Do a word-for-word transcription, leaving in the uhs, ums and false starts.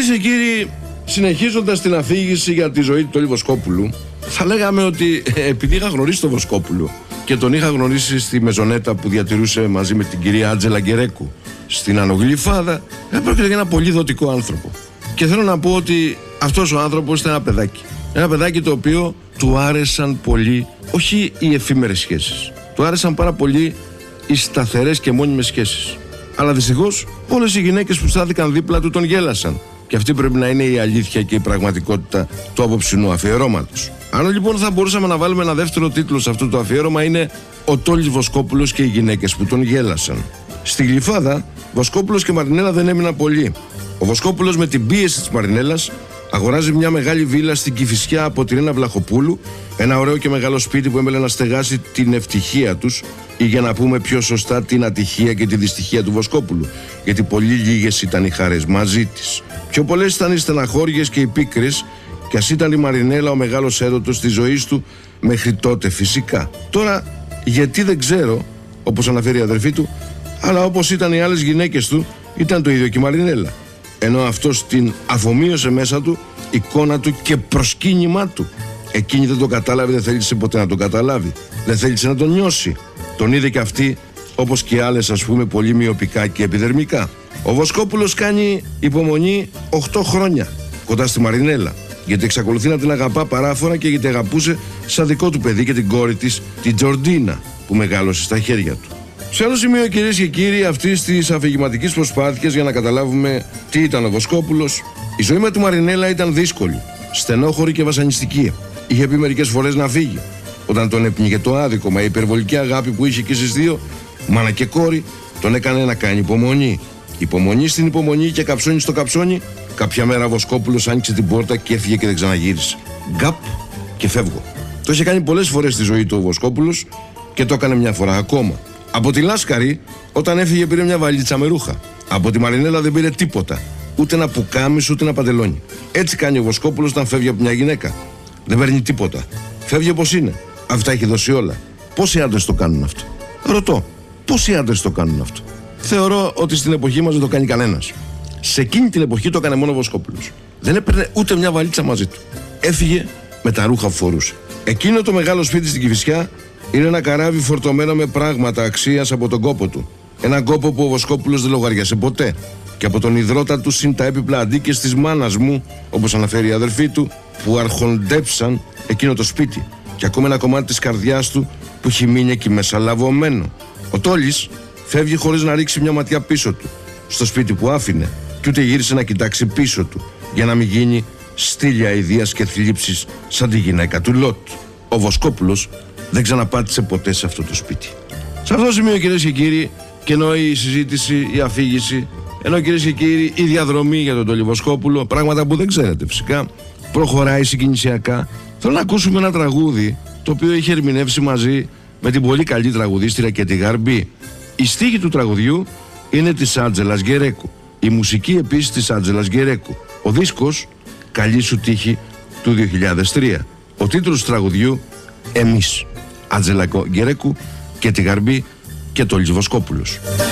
Κυρίες και κύριοι, συνεχίζοντας την αφήγηση για τη ζωή του Τόλι Βοσκόπουλου, θα λέγαμε ότι επειδή είχα γνωρίσει τον Βοσκόπουλο και τον είχα γνωρίσει στη μεζονέτα που διατηρούσε μαζί με την κυρία Άντζελα Γκερέκου στην Ανογλυφάδα, πρόκειται για ένα πολύ δοτικό άνθρωπο. Και θέλω να πω ότι αυτός ο άνθρωπος ήταν ένα παιδάκι. Ένα παιδάκι το οποίο του άρεσαν πολύ, όχι οι εφήμερες σχέσεις, του άρεσαν πάρα πολύ οι σταθερές και μόνιμες σχέσεις. Αλλά δυστυχώς όλες οι γυναίκες που στάθηκαν δίπλα του τον γέλασαν. Και αυτή πρέπει να είναι η αλήθεια και η πραγματικότητα του απόψινού αφιερώματος. Αν λοιπόν θα μπορούσαμε να βάλουμε ένα δεύτερο τίτλο σε αυτό το αφιέρωμα, είναι «Ο Τόλης Βοσκόπουλος και οι γυναίκες που τον γέλασαν». Στη Γλυφάδα, Βοσκόπουλος και Μαρινέλα δεν έμειναν πολύ. Ο Βοσκόπουλος, με την πίεση της Μαρινέλας, αγοράζει μια μεγάλη βίλα στην Κηφισιά από την Ένα Βλαχοπούλου, ένα ωραίο και μεγάλο σπίτι που έμελε να στεγάσει την ευτυχία τους, ή για να πούμε πιο σωστά την ατυχία και τη δυστυχία του Βοσκόπουλου, γιατί πολύ λίγες ήταν οι χαρές μαζί της. Πιο πολλές ήταν οι στεναχώριες και οι πίκρες, κι ας ήταν η Μαρινέλα ο μεγάλος έρωτος της ζωής του μέχρι τότε φυσικά. Τώρα, γιατί δεν ξέρω, όπως αναφέρει η αδερφή του, αλλά όπως ήταν οι άλλες γυναίκες του, ήταν το ίδιο και η Μαρινέλα. Ενώ αυτός την αφομοίωσε μέσα του, εικόνα του και προσκύνημά του. Εκείνη δεν το κατάλαβε, δεν θέλησε ποτέ να το καταλάβει. Δεν θέλησε να τον νιώσει. Τον είδε και αυτή, όπως και οι άλλες, ας πούμε, πολύ μυοπικά και επιδερμικά. Ο Βοσκόπουλος κάνει υπομονή οκτώ χρόνια κοντά στη Μαρινέλα, γιατί εξακολουθεί να την αγαπά παράφορα και γιατί αγαπούσε σαν δικό του παιδί και την κόρη της, την Τζορντίνα, που μεγάλωσε στα χέρια του. Σε άλλο σημείο, κυρίες και κύριοι, αυτής της αφηγηματικής προσπάθειας για να καταλάβουμε τι ήταν ο Βοσκόπουλος, η ζωή με τη Μαρινέλα ήταν δύσκολη, στενόχωρη και βασανιστική. Είχε πει μερικές φορές να φύγει. Όταν τον έπνιγε το άδικο, μα η υπερβολική αγάπη που είχε και στις δύο, μάνα και κόρη, τον έκανε να κάνει υπομονή. Υπομονή στην υπομονή και καψώνει στο καψώνι. Κάποια μέρα ο Βοσκόπουλος άνοιξε την πόρτα και έφυγε και δεν ξαναγύρισε. Γκαπ και φεύγω. Το είχε κάνει πολλές φορές στη ζωή του ο Βοσκόπουλος και το έκανε μια φορά ακόμα. Από τη Λάσκαρη, όταν έφυγε, πήρε μια βαλίτσα με ρούχα. Από τη Μαρινέλα δεν πήρε τίποτα. Ούτε ένα πουκάμισο, ούτε ένα παντελόνι. Έτσι κάνει ο Βοσκόπουλος όταν φεύγει από μια γυναίκα. Δεν παίρνει τίποτα. Φεύγει όπως είναι. Αυτά έχει δώσει όλα. Πόσοι άντρες το κάνουν αυτό? Ρωτώ, πόσοι άντρες το κάνουν αυτό? Θεωρώ ότι στην εποχή μας δεν το κάνει κανένας. Σε εκείνη την εποχή το έκανε μόνο ο Βοσκόπουλος. Δεν έπαιρνε ούτε μια βαλίτσα μαζί του. Έφυγε με τα ρούχα που φορούσε. Εκείνο το μεγάλο σπίτι στην Κηφισιά είναι ένα καράβι φορτωμένο με πράγματα αξίας από τον κόπο του. Έναν κόπο που ο Βοσκόπουλος δεν λογαριάσε ποτέ. Και από τον ιδρώτα του συν τα έπιπλα αντίκες της μάνας μου, όπως αναφέρει η αδερφή του, που αρχοντέψαν εκείνο το σπίτι. Και ακόμα ένα κομμάτι της καρδιάς του που έχει μείνει εκεί μέσα λαβωμένο. Ο Τόλης φεύγει χωρίς να ρίξει μια ματιά πίσω του, στο σπίτι που άφηνε, και ούτε γύρισε να κοιτάξει πίσω του, για να μην γίνει στήλια ιδείας και θλίψης σαν τη γυναίκα του Λότ. Ο Βοσκόπουλος δεν ξαναπάτησε ποτέ σε αυτό το σπίτι. Σε αυτό το σημείο, κυρίες και κύριοι, και ενώ η συζήτηση, η αφήγηση, ενώ κυρίες και κύριοι η διαδρομή για τον Τόλι Βοσκόπουλο, πράγματα που δεν ξέρετε φυσικά, προχωράει συγκινησιακά, θέλω να ακούσουμε ένα τραγούδι το οποίο είχε ερμηνεύσει μαζί με την πολύ καλή τραγουδίστρια και τη Γαρμπή. Η στίχη του τραγουδιού είναι της Άντζελας Γκερέκου. Η μουσική επίσης της Άντζελας Γκερέκου. Ο δίσκος «Καλή σου τύχη» του δύο χιλιάδες τρία. Ο τίτλος του τραγουδιού «Εμείς». Άντζελα Γκερέκου και τη Γαρμπή και Τόλης Βοσκόπουλος.